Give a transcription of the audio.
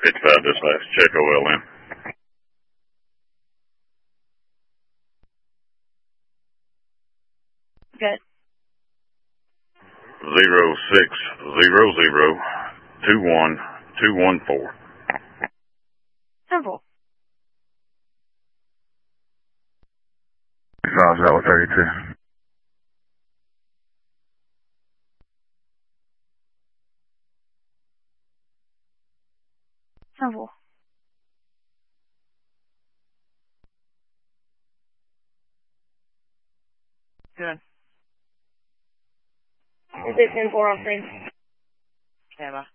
55 dispatch, check OLM. Good. 060021214. Simple. 5-32. Simple. Good. 6-4 on screen. Okay, bye.